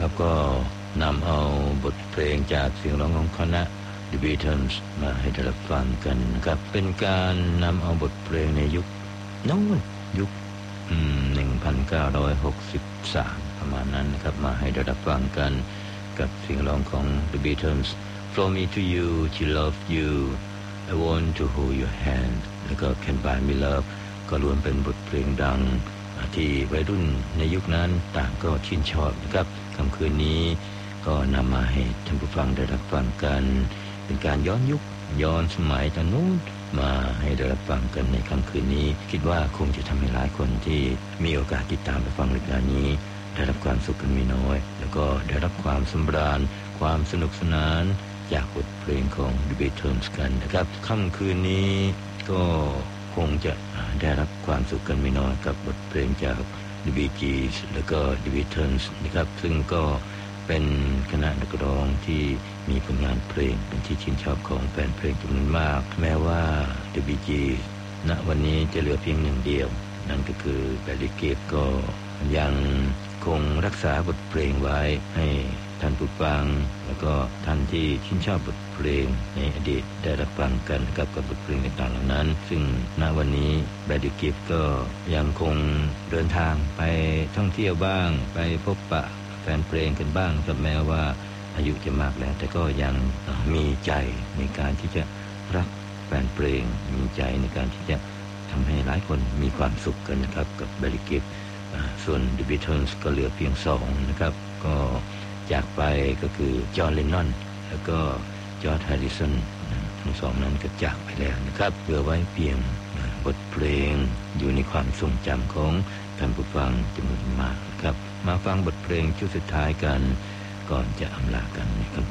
ครับก็นำเอาบทเพลงจากเสียงร้องของคณะ The Beatles มาให้ได้รับฟังกันครับเป็นการนำเอาบทเพลงในยุคนู้นยุค1963ประมาณนั้นนะครับมาให้ได้รับฟังกันกับเสียงร้องของ The Beatles From Me to You to Love You I Want to Hold Your Hand แล้วก็ Can Buy Me Love ก็ล้วนเป็นบทเพลงดังที่วัยรุ่นในยุคนั้นต่างก็ชื่นชอบนะครับค่ำคืนนี้ก็นำมาให้ท่านผู้ฟังได้รับฟังกันเป็นการย้อนยุคย้อนสมัยตอนนู้นมาให้ได้รับฟังกันในค่ำคืนนี้คิดว่าคงจะทำให้หลายคนที่มีโอกาสติดตามและฟังรายการนี้ได้รับความสุขกันไม่น้อยแล้วก็ได้รับความสำราญความสนุกสนานจากบทเพลงของ The Beatles กันนะครับค่ำคืนนี้ก็คงจะได้รับความสุขกันไม่น้อยกับบทเพลงจาก The Bee Gees แล้วก็ The Beatles นะครับซึ่งก็เป็นคณะนักร้องที่มีผลงานเพลงเป็นที่ชื่นชอบของแฟนเพลงจำนวนมากแม้ว่า The Bee Gees ณวันนี้จะเหลือเพียงหนึ่งเดียวนั่นก็คือ Barry Gibb ก็ยังคงรักษาบทเพลงไว้ให้ท่านผู้ฟังแล้วก็ท่านที่ชื่นชอบบทเพลงในอดีตได้รับฟังกันกับบทเพลงต่างๆเหล่านั้นซึ่งณวันนี้ Barry Gibb ก็ยังคงเดินทางไปท่องเที่ยวบ้างไปพบปะแฟนเพลงกันบ้างกับแม้ว่าอายุจะมากแล้วแต่ก็ยังมีใจในการที่จะรักแฟนเพลงมีใจในการที่จะทำให้หลายคนมีความสุขกันนะครับกับ Barry Gibb ส่วน The Beatles ก็เหลือเพียง2นะครับก็จากไปก็คือจอห์น เลนนอนแล้วก็จอร์จ แฮร์ริสันทั้งสองนั้นก็จากไปแล้วนะครับเหลือไว้เพียงบทเพลงอยู่ในความทรงจำของท่านผู้ฟังจำนวนมากนะครับมาฟังบทเพลงชุดสุดท้ายกันก่อนจะอำลากันในค่